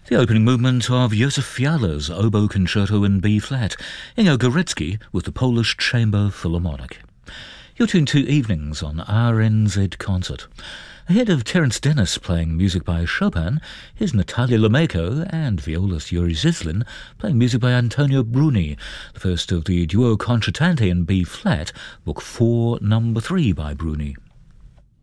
The opening movement of Józef Fiala's Oboe Concerto in B-flat, Ingo Górecki with the Polish Chamber Philharmonic. You're tuned to Evenings on RNZ Concert. Ahead of Terence Dennis playing music by Chopin, here's Natalia Lameko and violist Yuri Zizlin playing music by Antonio Bruni, the first of the duo concertante in B-flat, Book 4, Number 3 by Bruni.